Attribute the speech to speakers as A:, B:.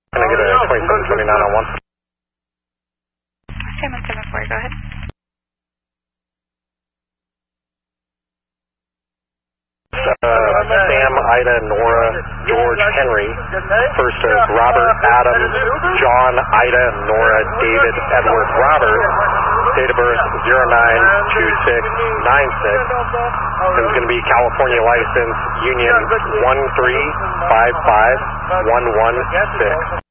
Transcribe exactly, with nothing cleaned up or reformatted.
A: Can I get a twenty-seven twenty-nine on one?
B: seven seven four, go ahead.
A: Uh, Sam, Ida, Nora, George, Henry. First is Robert, Adam, John, Ida, Nora, David, Edward, Robert. Date of birth zero nine two six nine six. This is going to be California license, Union one three five five one one six.